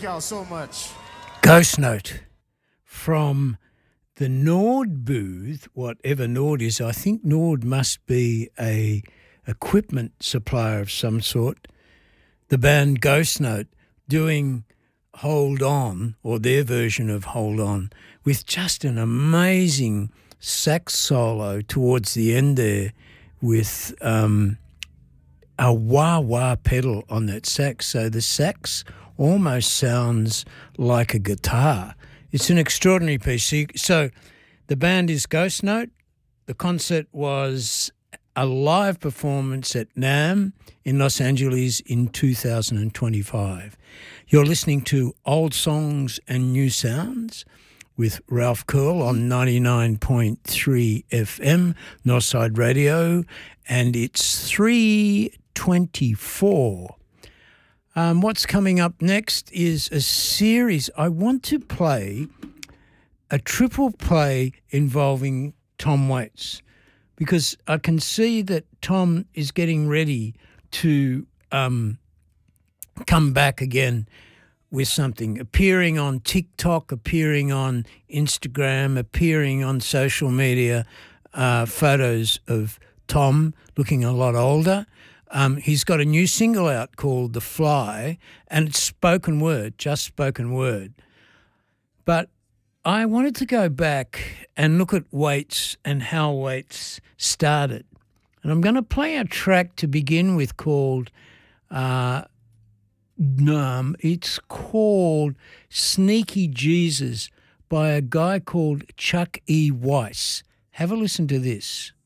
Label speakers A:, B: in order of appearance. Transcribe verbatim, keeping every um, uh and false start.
A: y'all so much.
B: Ghost Note from the Nord booth, whatever Nord is. I think Nord must be a equipment supplier of some sort. The band Ghost Note doing Hold On, or their version of Hold On, with just an amazing sax solo towards the end there with um, a wah-wah pedal on that sax. So the sax almost sounds like a guitar. It's an extraordinary piece. So the band is Ghost Note. The concert was a live performance at NAMM in Los Angeles in two thousand twenty-five. You're listening to Old Songs and New Sounds with Ralph Curl on ninety-nine point three F M, Northside Radio, and it's three twenty-four. Um, what's coming up next is a series. I want to play a triple play involving Tom Waits, because I can see that Tom is getting ready to um, come back again with something, appearing on TikTok, appearing on Instagram, appearing on social media, uh, photos of Tom looking a lot older. Um, he's got a new single out called The Fly, and it's spoken word, just spoken word. But I wanted to go back and look at Waits and how Waits started. And I'm going to play a track to begin with called, uh, um, it's called Sneaky Jesus by a guy called Chuck E. Weiss. Have a listen to this.